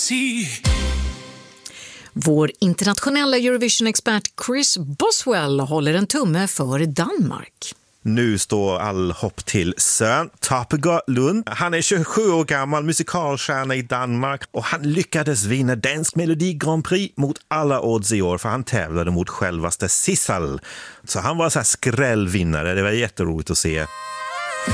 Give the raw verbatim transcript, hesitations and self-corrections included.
see. Vår internationella Eurovision-expert Chris Boswell håller en tumme för Danmark. Nu står all hopp till Søren Toppegaard Lund. Han är tjugosju år gammal, musikalstjärna i Danmark och han lyckades vinna Dansk Melodi Grand Prix mot alla odds i år för han tävlade mot självaste Sissel. Så han var så här skrällvinnare, det var jätteroligt att se.